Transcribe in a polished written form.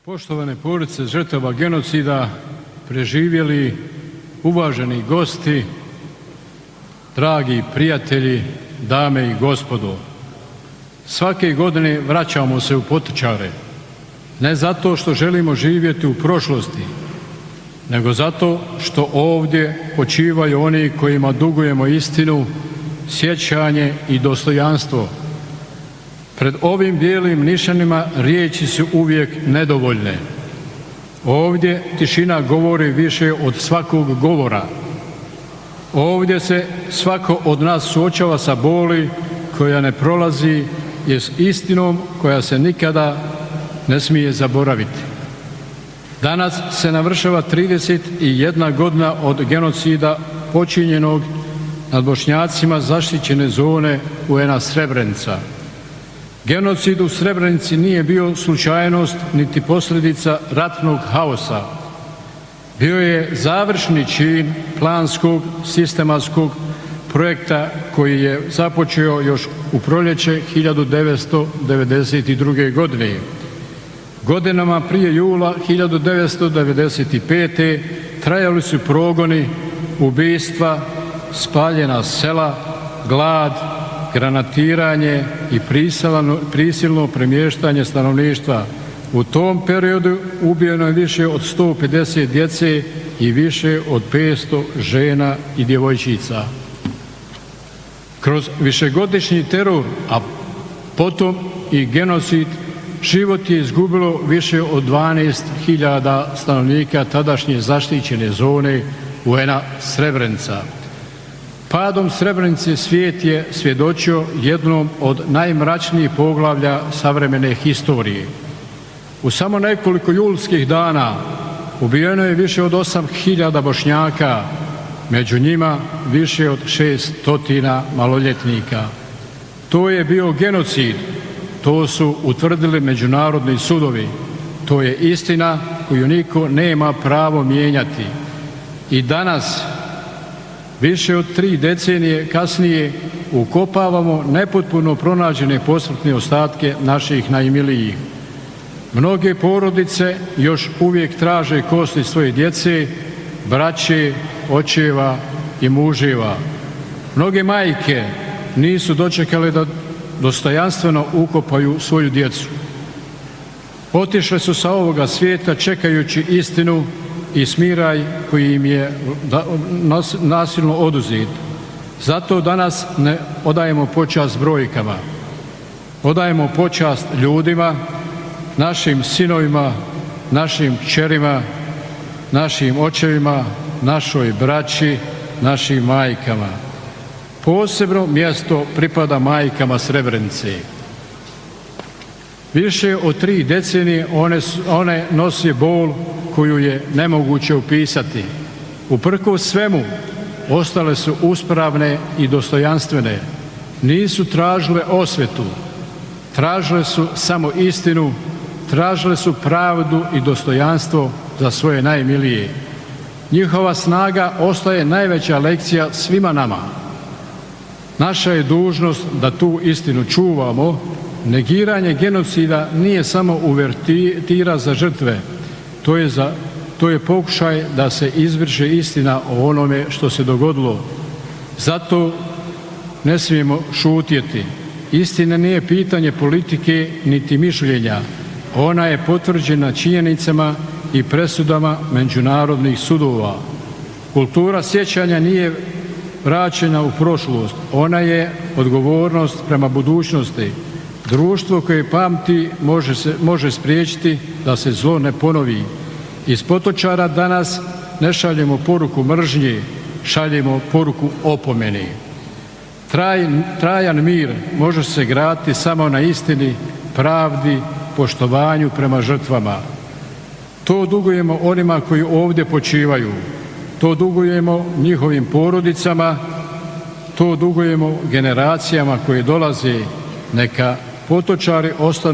Poštovane porodice žrtava genocida, preživjeli, uvaženi gosti, dragi prijatelji, dame i gospodo. Svake godine vraćamo se u Potočare, ne zato što želimo živjeti u prošlosti, nego zato što ovdje počivaju oni kojima dugujemo istinu, sjećanje i dostojanstvo. Pred ovim bijelim nišanima riječi su uvijek nedovoljne. Ovdje tišina govori više od svakog govora. Ovdje se svako od nas suočava sa boli koja ne prolazi i s istinom koja se nikada ne smije zaboraviti. Danas se navršava 31 godina od genocida počinjenog nad Bošnjacima zaštićene zone UN-a Srebrenica. Genocid u Srebrenici nije bio slučajnost niti posljedica ratnog haosa. Bio je završni čin planskog, sistematskog projekta koji je započeo još u proljeće 1992. godine. Godinama prije jula 1995. trajali su progoni, ubistva, spaljena sela, glad, granatiranje i prisilno premještanje stanovništva. U tom periodu ubijeno je više od 150 djece i više od 500 žena i djevojčica. Kroz višegodišnji teror, a potom i genocid, život je izgubilo više od 12.000 stanovnika tadašnje zaštićene zone UN-a Srebrenica. Padom Srebrenice svijet je svjedočio jednom od najmračnijih poglavlja savremene historije. U samo nekoliko julskih dana ubijeno je više od 8.000 Bošnjaka, među njima više od 600 maloljetnika. To je bio genocid, to su utvrdili međunarodni sudovi. To je istina koju niko nema pravo mijenjati. I danas, više od 3 decenije kasnije, ukopavamo nepotpuno pronađene posmrtne ostatke naših najmilijih. Mnoge porodice još uvijek traže kosti svoje djece, braće, očeva i muževa. Mnoge majke nisu dočekale da dostojanstveno ukopaju svoju djecu. Otišle su sa ovoga svijeta čekajući istinu i smiraj koji im je nasilno oduzet. Zato danas ne odajemo počast brojkama. Odajemo počast ljudima, našim sinovima, našim kćerima, našim očevima, našoj braći, našim majkama. Posebno mjesto pripada majkama Srebrenice. Više od 3 decenije one nose bol koju je nemoguće opisati. Uprkos svemu, ostale su uspravne i dostojanstvene. Nisu tražile osvetu, tražile su samo istinu, tražile su pravdu i dostojanstvo za svoje najmilije. Njihova snaga ostaje najveća lekcija svima nama. Naša je dužnost da tu istinu čuvamo. Negiranje genocida nije samo uvertira za žrtve, to je pokušaj da se izvrši istina o onome što se dogodilo. Zato ne smijemo šutjeti. Istina nije pitanje politike niti mišljenja. Ona je potvrđena činjenicama i presudama međunarodnih sudova. Kultura sjećanja nije vraćena u prošlost. Ona je odgovornost prema budućnosti. Društvo koje pamti može spriječiti da se zlo ne ponovi. Iz Potočara danas ne šaljemo poruku mržnje, šaljemo poruku opomene. Trajan mir može se graditi samo na istini, pravdi, poštovanju prema žrtvama. To dugujemo onima koji ovdje počivaju. To dugujemo njihovim porodicama, to dugujemo generacijama koje dolaze. Neka Potočari ostanu